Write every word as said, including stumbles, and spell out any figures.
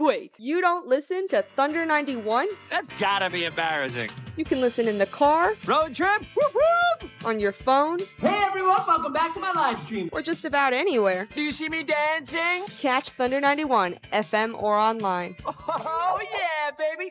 Wait, you don't listen to Thunder ninety-one? That's gotta be embarrassing. You can listen in the car, Road trip? Whoop whoop! on your phone, Hey everyone, welcome back to my live stream. or just about anywhere. Do you see me dancing? Catch Thunder ninety-one, F M or online. Oh, yeah, baby.